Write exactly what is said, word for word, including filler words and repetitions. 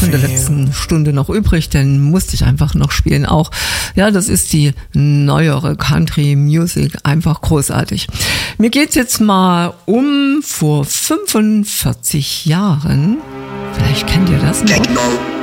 von der letzten Stunde noch übrig, den musste ich einfach noch spielen auch. Ja, das ist die neuere Country Music, einfach großartig. Mir geht's jetzt mal um vor fünfundvierzig Jahren. Vielleicht kennt ihr das noch.